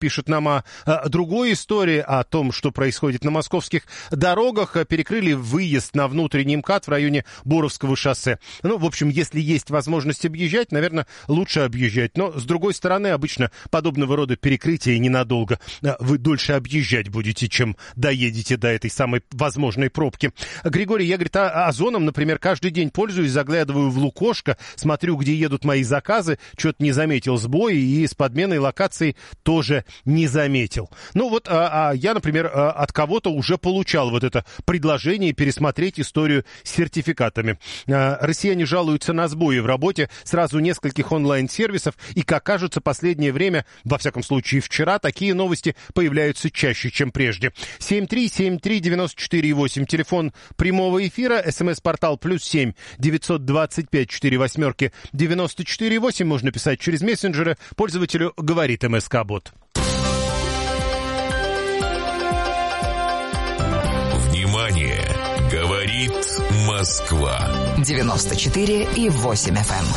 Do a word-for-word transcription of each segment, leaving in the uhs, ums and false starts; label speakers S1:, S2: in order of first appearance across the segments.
S1: пишет нам о, о другой истории, о том, что происходит на московских дорогах. Перекрыли выезд на внутренний МКАД в районе Боровского шоссе. Ну, в общем, если есть возможность объезжать, наверное, лучше объезжать. Но, с другой стороны, обычно подобного рода перекрытия ненадолго. Вы дольше объезжать будете, чем доедете до этой самой возможной пробки. Григорий, я, говорит, а Озоном, например, каждый день пользуюсь, заглядываю в Лукошко, смотрю, где едут мои заказы, что-то не заметил сбои, и с подменой локации тоже не заметил. Ну вот, а, а я, например, от кого-то уже получал вот это предложение пересмотреть историю с сертификатами. А, россияне жалуются на сбои в работе сразу нескольких онлайн-сервисов, и, как кажется, последнее время, во всяком случае вчера, такие новости появляются чаще, чем прежде. семь три семь три девять четыре восемь, телефон прямого эфира, смс-портал плюс семь девятьсот двадцать пять четыре восьмерки девяносто четыре восемь, можно писать через мессенджеры, пользователю говорит МСК-бот.
S2: Внимание! Говорит Москва.
S3: девяносто четыре и восемь эф эм.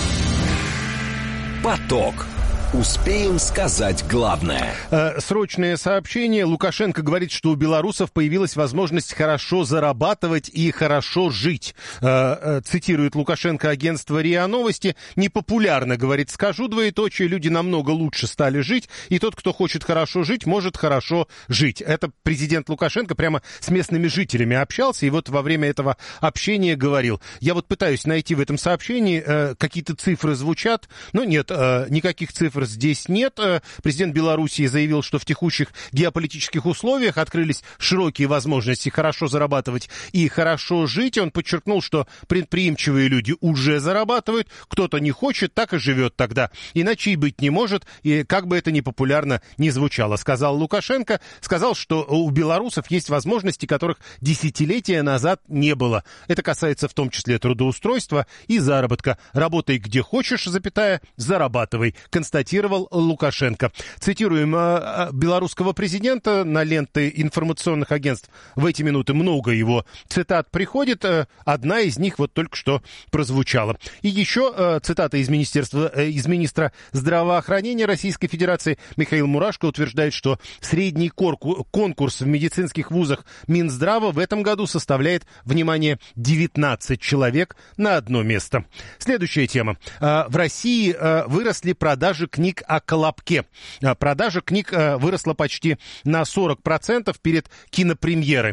S4: Поток. Успеем сказать главное.
S1: Э, срочное сообщение. Лукашенко говорит, что у белорусов появилась возможность хорошо зарабатывать и хорошо жить. Э, э, цитирует Лукашенко агентство РИА Новости. Непопулярно, говорит, скажу двоеточие, люди намного лучше стали жить, и тот, кто хочет хорошо жить, может хорошо жить. Это президент Лукашенко прямо с местными жителями общался, и вот во время этого общения говорил. Я вот пытаюсь найти в этом сообщении, э, какие-то цифры звучат, но нет, э, никаких цифр здесь нет. Президент Белоруссии заявил, что в текущих геополитических условиях открылись широкие возможности хорошо зарабатывать и хорошо жить. Он подчеркнул, что предприимчивые люди уже зарабатывают, кто-то не хочет, так и живет тогда. Иначе и быть не может, и как бы это ни популярно ни звучало, сказал Лукашенко. Сказал, что у белорусов есть возможности, которых десятилетия назад не было. Это касается в том числе трудоустройства и заработка. Работай где хочешь, запятая, зарабатывай, констатировал Лукашенко. Цитируем э, белорусского президента на ленты информационных агентств. В эти минуты много его цитат приходит. Э, одна из них вот только что прозвучала. И еще э, цитата из, министерства, э, из министра здравоохранения Российской Федерации. Михаил Мурашко утверждает, что средний корку, конкурс в медицинских вузах Минздрава в этом году составляет, внимание, девятнадцать человек на одно место. Следующая тема. Э, в России э, выросли продажи книг о Колобке. Продажа книг выросла почти на сорок процентов перед кинопремьерой.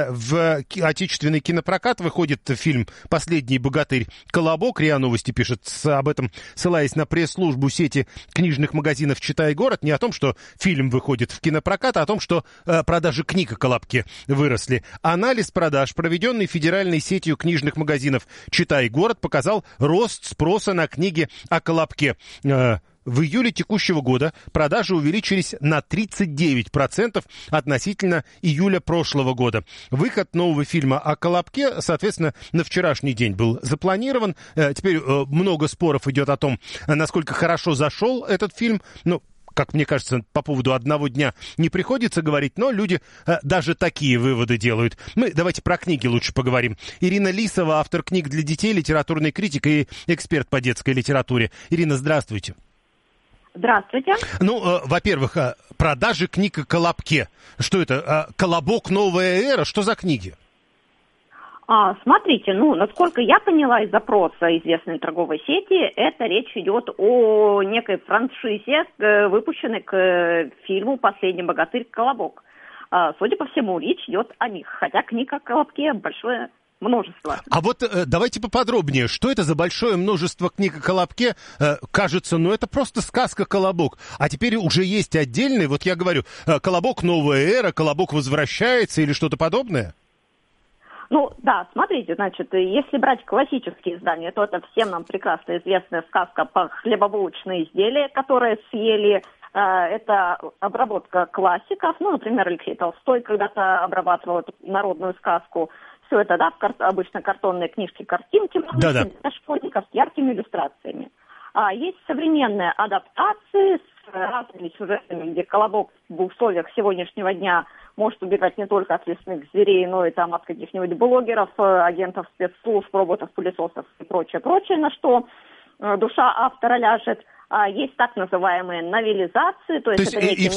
S1: В отечественный кинопрокат выходит фильм «Последний богатырь Колобок». РИА Новости пишет об этом, ссылаясь на пресс-службу сети книжных магазинов «Читай город». Не о том, что фильм выходит в кинопрокат, а о том, что продажи книг о Колобке выросли. Анализ продаж, проведенный федеральной сетью книжных магазинов «Читай город», показал рост спроса на книги о Колобке. В июле текущего года продажи увеличились на тридцать девять процентов относительно июля прошлого года. Выход нового фильма о Колобке, соответственно, на вчерашний день был запланирован. Теперь много споров идет о том, насколько хорошо зашел этот фильм. Ну, как мне кажется, по поводу одного дня не приходится говорить, но люди э, даже такие выводы делают. Мы давайте про книги лучше поговорим. Ирина Лисова, автор книг для детей, литературный критик и эксперт по детской литературе. Ирина, здравствуйте.
S5: Здравствуйте.
S1: Ну, э, во-первых, э, продажи книг о Колобке. Что это? Э, «Колобок. Новая эра»? Что за книги?
S5: А, смотрите, ну, насколько я поняла из запроса известной торговой сети, это речь идет о некой франшизе, э, выпущенной к э, фильму «Последний богатырь Колобок». А, судя по всему, речь идет о них, хотя книг о Колобке большое множество.
S1: А вот э, давайте поподробнее, что это за большое множество книг о Колобке? Э, кажется, ну это просто сказка «Колобок». А теперь уже есть отдельный, вот я говорю, э, «Колобок. Новая эра», «Колобок возвращается» или что-то подобное?
S5: Ну, да, смотрите, значит, если брать классические издания, то это всем нам прекрасно известная сказка про хлебобулочные изделия, которые съели. Это обработка классиков. Ну, например, Алексей Толстой когда-то обрабатывал эту народную сказку. Все это, да, в кар- обычно картонные книжки, картинки
S1: Да-да.
S5: для школьников с яркими иллюстрациями. А есть современные адаптации с разными сюжетами, где Колобок в условиях сегодняшнего дня может убегать не только от лесных зверей, но и там от каких-нибудь блогеров, агентов спецслужб, роботов, пылесосов и прочее, прочее, на что душа автора ляжет. есть так называемые новелизации, то есть,
S1: то есть
S5: это
S1: и,
S5: некий